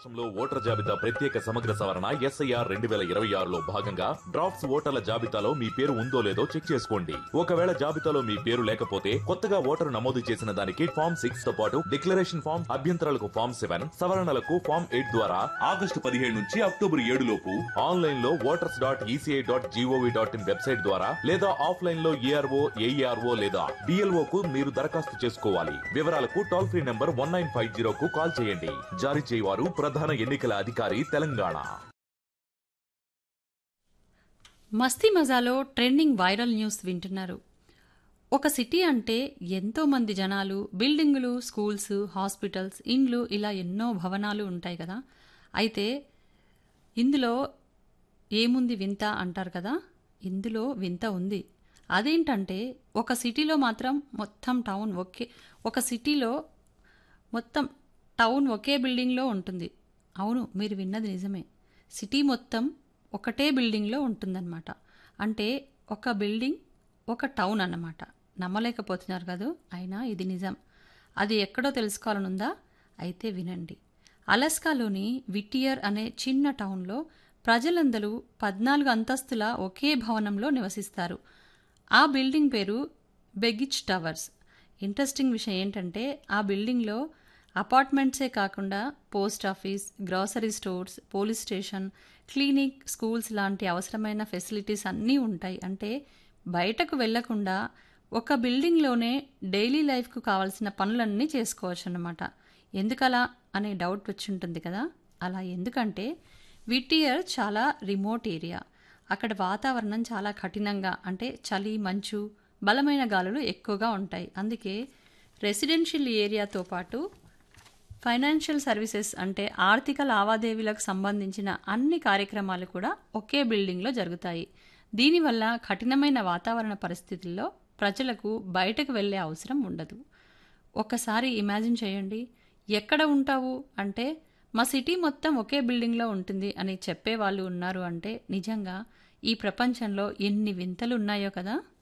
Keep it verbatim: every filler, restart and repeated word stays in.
రాష్ట్రంలో ఓటర్ జాబితా ప్రత్యేక సమగ్ర సవరణ ఎస్ఐఆర్ రెండు వేల ఇరవై ఆరులో భాగంగా డ్రాఫ్ట్స్ ఓటర్ల జాబితాలో మీ పేరు ఉందో లేదో చెక్ చేసుకోండి. ఒకవేళ జాబితాలో మీ పేరు లేకపోతే కొత్తగా ఓటరు నమోదు చేసిన దానికి ఫామ్ సిక్స్ తో పాటు డిక్లరేషన్ ఫామ్, అభ్యంతరాలకు ఫామ్ సెవెన్, సవరణలకు ఫామ్ ఎయిట్ ద్వారా ఆగస్టు పదిహేడు నుంచి అక్టోబర్ ఏడు లోపు ఆన్లైన్ లో voters dot ECI dot GOV dot in website ద్వారా లేదా ఆఫ్లైన్ లో ఏఆర్ఓ ఏఈఆర్ఓ లేదా బిఎల్ఓ కు మీరు దరఖాస్తు చేసుకోవాలి. వివరాలకు toll free number one nine five zero కు కాల్ చేయండి. జారీ చేయవారు ప్రధాన ఎన్నికల అధికారి తెలంగాణ. మస్తీ మజాలో ట్రెండింగ్ వైరల్ న్యూస్ వింటున్నారు. ఒక సిటీ అంటే ఎంతో మంది జనాలు, బిల్డింగులు, స్కూల్స్, హాస్పిటల్స్, ఇండ్లు, ఇలా ఎన్నో భవనాలు ఉంటాయి కదా. అయితే ఇందులో ఏముంది వింత అంటారు కదా. ఇందులో వింత ఉంది. అదేంటంటే ఒక సిటీలో మాత్రం మొత్తం టౌన్ ఒకే ఒక సిటీలో మొత్తం టౌన్ ఒకే బిల్డింగ్లో ఉంటుంది. అవును, మీరు విన్నది నిజమే. సిటీ మొత్తం ఒకటే బిల్డింగ్లో ఉంటుందన్నమాట. అంటే ఒక బిల్డింగ్ ఒక టౌన్ అన్నమాట. నమ్మలేకపోతున్నారు కదా, అయినా ఇది నిజం. అది ఎక్కడో తెలుసుకోవాలనుందా? అయితే వినండి. అలస్కాలోని విటియర్ అనే చిన్న టౌన్లో ప్రజలందరూ పద్నాలుగు అంతస్తుల ఒకే భవనంలో నివసిస్తారు. ఆ బిల్డింగ్ పేరు బెగిచ్ టవర్స్. ఇంట్రెస్టింగ్ విషయం ఏంటంటే ఆ బిల్డింగ్లో అపార్ట్మెంట్సే కాకుండా post office, grocery stores, police station, clinic, schools లాంటి అవసరమైన ఫెసిలిటీస్ అన్నీ ఉంటాయి. అంటే బయటకు వెళ్లకుండా ఒక బిల్డింగ్లోనే డైలీ లైఫ్కు కావాల్సిన పనులన్నీ చేసుకోవచ్చు అన్నమాట. ఎందుకలా అనే డౌట్ వచ్చి ఉంటుంది కదా. అలా ఎందుకంటే విటియర్ చాలా రిమోట్ ఏరియా. అక్కడ వాతావరణం చాలా కఠినంగా, అంటే చలి, మంచు, బలమైన గాలులు ఎక్కువగా ఉంటాయి. అందుకే రెసిడెన్షియల్ ఏరియాతో పాటు ఫైనాన్షియల్ సర్వీసెస్, అంటే ఆర్థిక లావాదేవీలకు సంబంధించిన అన్ని కార్యక్రమాలు కూడా ఒకే బిల్డింగ్లో జరుగుతాయి. దీనివల్ల కఠినమైన వాతావరణ పరిస్థితుల్లో ప్రజలకు బయటకు వెళ్లే అవసరం ఉండదు. ఒక్కసారి ఇమాజిన్ చేయండి. ఎక్కడ ఉంటావు అంటే మా సిటీ మొత్తం ఒకే బిల్డింగ్లో ఉంటుంది అని చెప్పేవాళ్ళు ఉన్నారు అంటే నిజంగా ఈ ప్రపంచంలో ఎన్ని వింతలు ఉన్నాయో కదా.